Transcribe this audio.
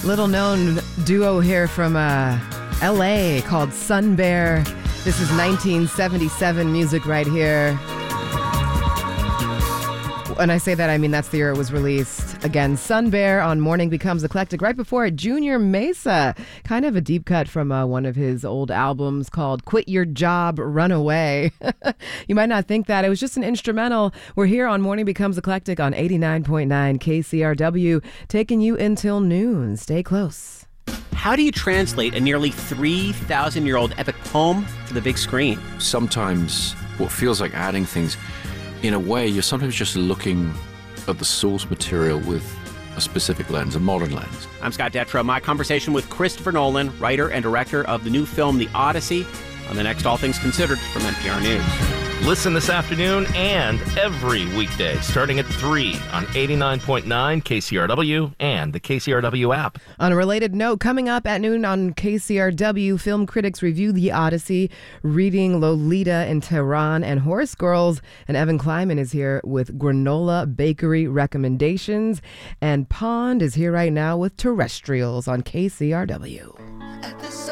Little known duo here from LA called Sun Bear. This is 1977 music right here. When I say that, I mean that's the year it was released. Again, Sun Bear on Morning Becomes Eclectic. Right before it, Junior Mesa. Kind of a deep cut from one of his old albums called Quit Your Job, Run Away. You might not think that. It was just an instrumental. We're here on Morning Becomes Eclectic on 89.9 KCRW, taking you until noon. Stay close. How do you translate a nearly 3,000-year-old epic poem to the big screen? Sometimes what feels like adding things, in a way, you're sometimes just looking at the source material with a specific lens, a modern lens. I'm Scott Detrow. My conversation with Christopher Nolan, writer and director of the new film The Odyssey, on the next All Things Considered from NPR News. Listen this afternoon and every weekday starting at 3 on 89.9 KCRW and the KCRW app. On a related note, coming up at noon on KCRW, film critics review The Odyssey, reading Lolita in Tehran and Horse Girls. And Evan Kleiman is here with granola bakery recommendations. And Pond is here right now with Terrestrials on KCRW.